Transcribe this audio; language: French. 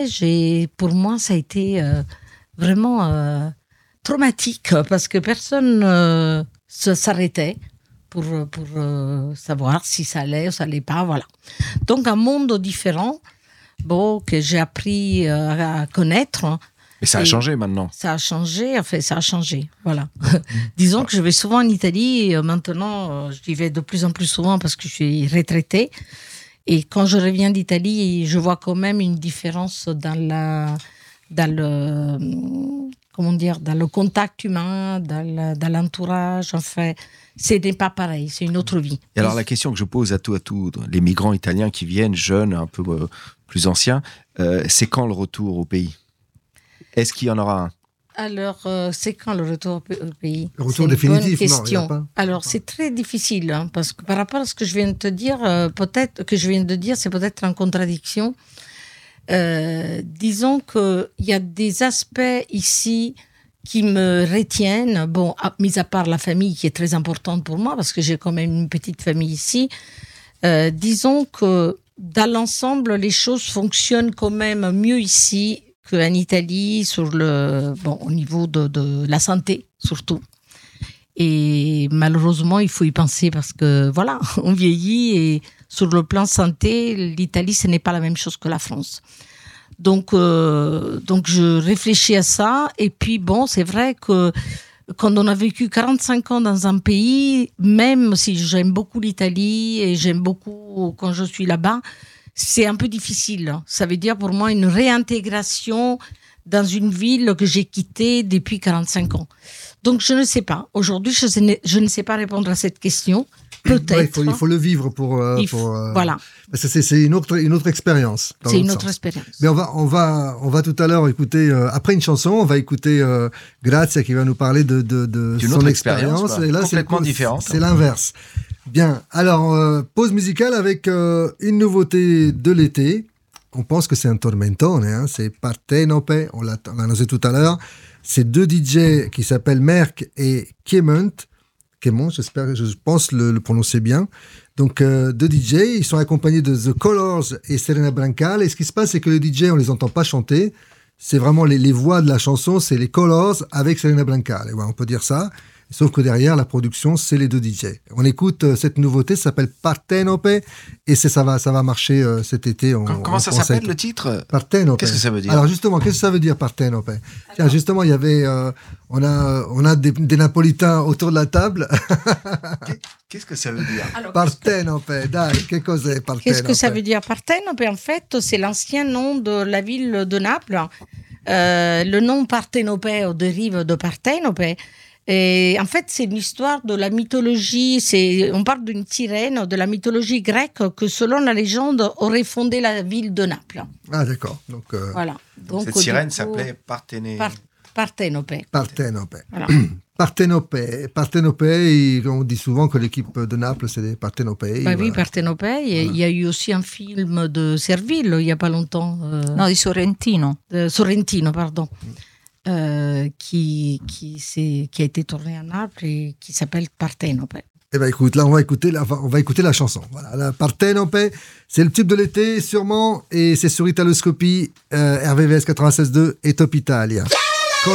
Pour moi, ça a été vraiment traumatique parce que personne s'arrêtait pour savoir si ça allait ou ça allait pas. Voilà. Donc, un monde différent, que j'ai appris à connaître. Et ça a changé maintenant. Ça a changé, voilà. Disons que je vais souvent en Italie, et maintenant j'y vais de plus en plus souvent parce que je suis retraitée. Et quand je reviens d'Italie, je vois quand même une différence dans le contact humain, dans l'entourage. Enfin, ce n'est pas pareil, c'est une autre vie. Et alors la question que je pose à tous les migrants italiens qui viennent, jeunes, un peu plus anciens, c'est quand le retour au pays ? Est-ce qu'il y en aura un ? Alors, c'est quand le retour au pays ? Le retour définitif, bonne question. Non, il n'y a pas. Alors, c'est très difficile, parce que par rapport à ce que je viens de te dire, c'est peut-être en contradiction. Disons qu'il y a des aspects ici qui me retiennent, mis à part la famille qui est très importante pour moi, parce que j'ai quand même une petite famille ici. Disons que dans l'ensemble, les choses fonctionnent quand même mieux ici qu'en Italie, au niveau de la santé, surtout. Et malheureusement, il faut y penser parce que, voilà, on vieillit et sur le plan santé, l'Italie, ce n'est pas la même chose que la France. Donc je réfléchis à ça. Et puis, c'est vrai que quand on a vécu 45 ans dans un pays, même si j'aime beaucoup l'Italie et j'aime beaucoup quand je suis là-bas, c'est un peu difficile. Ça veut dire pour moi une réintégration dans une ville que j'ai quittée depuis 45 ans. Donc je ne sais pas. Aujourd'hui, je ne sais pas répondre à cette question. Peut-être. Ouais, il faut le vivre pour voilà. C'est une autre expérience. C'est une autre expérience. Mais on va tout à l'heure écouter, après une chanson, on va écouter Grazia qui va nous parler de son expérience. Et là, complètement différente. C'est l'inverse. Bien, alors, pause musicale avec une nouveauté de l'été. On pense que c'est un tormentone, c'est Partenope, on l'a annoncé tout à l'heure. C'est deux DJ qui s'appellent Merck et Kémont, je pense le prononcer bien. Donc, deux DJ, ils sont accompagnés de The Colors et Serena Brancal. Et ce qui se passe, c'est que les DJ, on les entend pas chanter. C'est vraiment les voix de la chanson, c'est les Colors avec Serena Brancal. Et voilà, on peut dire ça. Sauf que derrière, la production, c'est les deux DJ. On écoute cette nouveauté, ça s'appelle Partenope, et ça va marcher cet été. Comment ça s'appelle le titre ? Partenope. Qu'est-ce que ça veut dire ? Alors justement, qu'est-ce que ça veut dire Partenope ? Tiens, justement, il y avait, on a des Napolitains autour de la table. Qu'est-ce que ça veut dire ? Partenope, dai, che cos'è Partenope ? Qu'est-ce que ça veut dire Partenope ? En fait, c'est l'ancien nom de la ville de Naples. Le nom Partenope dérive de Partenope. Et en fait, c'est une histoire de la mythologie. On parle d'une sirène de la mythologie grecque que, selon la légende, aurait fondé la ville de Naples. Ah, d'accord. Donc, voilà. Donc cette sirène s'appelait Partenope. Partenope. Voilà. Partenope, on dit souvent que l'équipe de Naples, c'est des Partenopei. Bah oui, Partenope. Il y a eu aussi un film de Serville, il n'y a pas longtemps. No, di Sorrentino. Sorrentino, pardon. Qui a été tourné à Naples et qui s'appelle Partenope. Eh ben écoute, là on va écouter la chanson. Voilà, la Partenope, c'est le tube de l'été sûrement, et c'est sur Italoscopie, RVVS 96.2 et Top Italia.